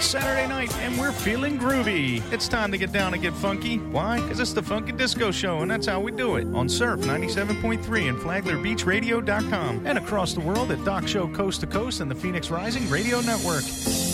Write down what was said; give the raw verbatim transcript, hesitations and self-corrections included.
It's Saturday night, and we're feeling groovy. It's time to get down and get funky. Why? Because it's the Funky Disco Show, and that's how we do it. On Surf ninety-seven point three and Flagler Beach Radio dot com. And across the world at Doc Show Coast to Coast and the Phoenix Rising Radio Network.